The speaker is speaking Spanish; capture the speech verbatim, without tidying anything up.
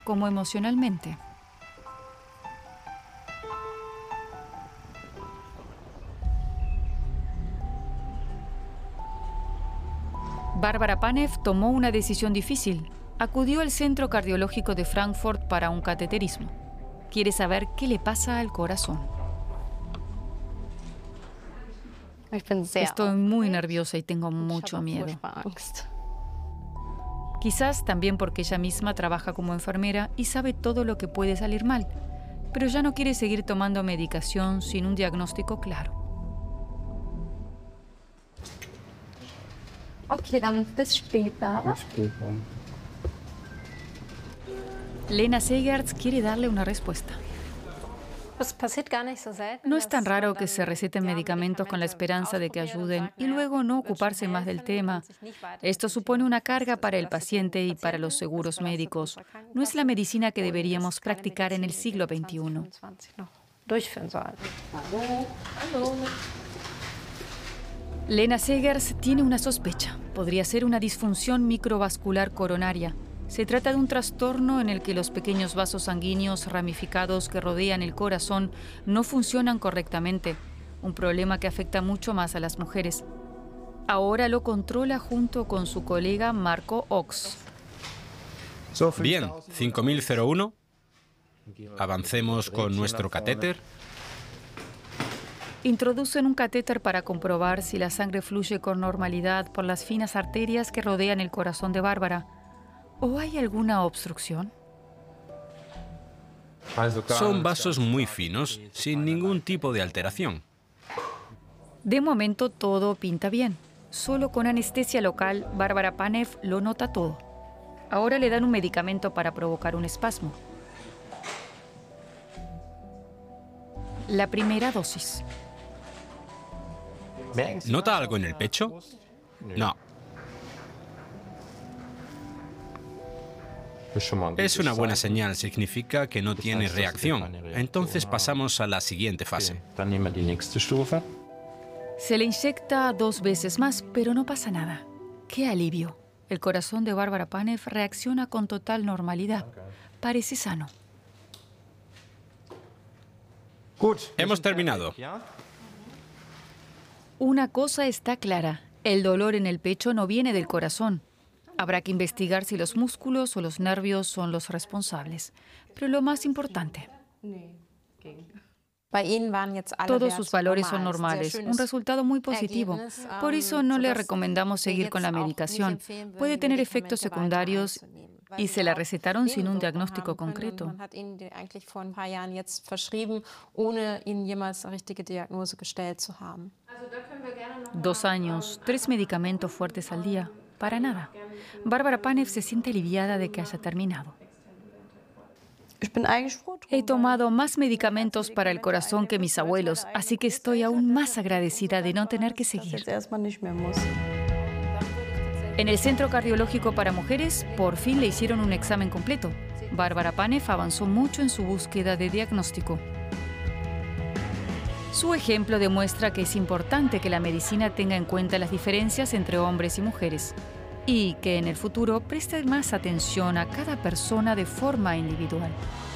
como emocionalmente. Bárbara Panev tomó una decisión difícil. Acudió al Centro Cardiológico de Frankfurt para un cateterismo. Quiere saber qué le pasa al corazón. Estoy muy nerviosa y tengo mucho miedo. Quizás también porque ella misma trabaja como enfermera y sabe todo lo que puede salir mal, pero ya no quiere seguir tomando medicación sin un diagnóstico claro. Okay, dann bis später. Lena Segertz quiere darle una respuesta. No es tan raro que se receten medicamentos con la esperanza de que ayuden y luego no ocuparse más del tema. Esto supone una carga para el paciente y para los seguros médicos. No es la medicina que deberíamos practicar en el siglo veintiuno. Lena Segertz tiene una sospecha. Podría ser una disfunción microvascular coronaria. Se trata de un trastorno en el que los pequeños vasos sanguíneos ramificados que rodean el corazón no funcionan correctamente, un problema que afecta mucho más a las mujeres. Ahora lo controla junto con su colega Marco Ochs. Bien, cinco mil uno. Avancemos con nuestro catéter. Introducen un catéter para comprobar si la sangre fluye con normalidad por las finas arterias que rodean el corazón de Bárbara. ¿O hay alguna obstrucción? Son vasos muy finos, sin ningún tipo de alteración. De momento todo pinta bien. Solo con anestesia local, Bárbara Panev lo nota todo. Ahora le dan un medicamento para provocar un espasmo. La primera dosis. ¿Nota algo en el pecho? No. Es una buena señal, significa que no tiene reacción. Entonces pasamos a la siguiente fase. Se le inyecta dos veces más, pero no pasa nada. ¡Qué alivio! El corazón de Bárbara Panev reacciona con total normalidad. Parece sano. Hemos terminado. Una cosa está clara. El dolor en el pecho no viene del corazón. Habrá que investigar si los músculos o los nervios son los responsables. Pero lo más importante, todos sus valores son normales, un resultado muy positivo. Por eso no le recomendamos seguir con la medicación. Puede tener efectos secundarios y se la recetaron sin un diagnóstico concreto. Dos años, tres medicamentos fuertes al día. Para nada. Bárbara Panev se siente aliviada de que haya terminado. He tomado más medicamentos para el corazón que mis abuelos, así que estoy aún más agradecida de no tener que seguir. En el Centro Cardiológico para Mujeres, por fin le hicieron un examen completo. Bárbara Panev avanzó mucho en su búsqueda de diagnóstico. Su ejemplo demuestra que es importante que la medicina tenga en cuenta las diferencias entre hombres y mujeres y que en el futuro preste más atención a cada persona de forma individual.